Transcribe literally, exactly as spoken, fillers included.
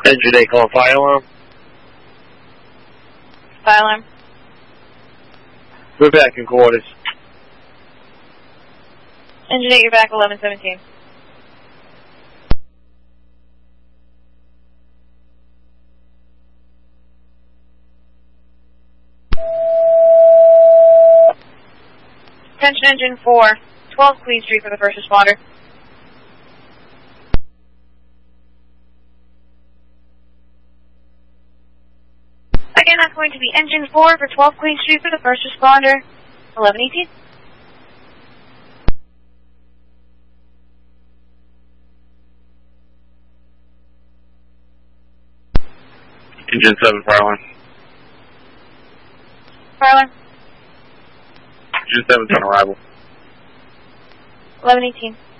Engine eight, call fire alarm. Fire alarm. We're back in quarters. Engine eight, you're back, eleven seventeen. Attention engine four, twelve Queen Street for the first responder. Again, that's going to be engine four for twelve Queen Street for the first responder, eleven eighteen. Engine seven, fire alarm. Fire alarm. Engine seven's on arrival. eleven eighteen.